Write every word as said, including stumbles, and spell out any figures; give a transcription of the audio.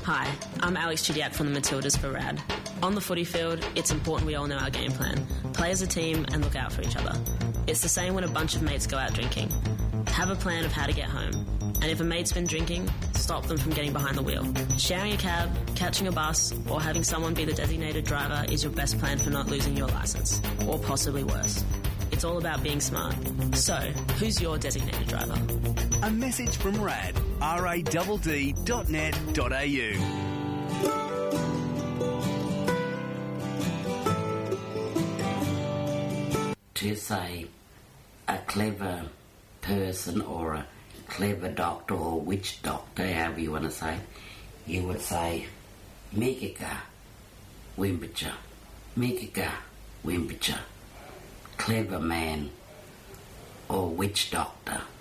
Hi, I'm Alex Chidiac from the Matildas for RAD. On the footy field, it's important we all know our game plan, play as a team and look out for each other. It's the same when a bunch of mates go out drinking. Have a plan of how to get home. And if a mate's been drinking, stop them from getting behind the wheel. Sharing a cab, catching a bus, or having someone be the designated driver is your best plan for not losing your licence, or possibly worse. It's all about being smart. So, who's your designated driver? A message from RAD, r a d d dot net dot a u. To say a clever person or a clever doctor or witch doctor, however you want to say, you would say, Megaka Wimbicha, Megaka Wimbicha, clever man or witch doctor.